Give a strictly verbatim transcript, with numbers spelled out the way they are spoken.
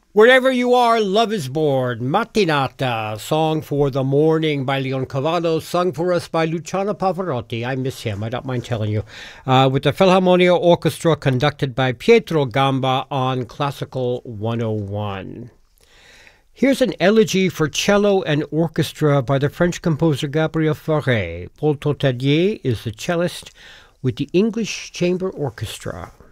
Wherever you are, love is born. Mattinata, song for the morning by Leoncavallo, sung for us by Luciano Pavarotti. I miss him, I don't mind telling you. Uh, with the Philharmonia Orchestra conducted by Pietro Gamba on Classical one oh one. Here's an elegy for cello and orchestra by the French composer Gabriel Fauré. Paul Tortelier is the cellist with the English Chamber Orchestra.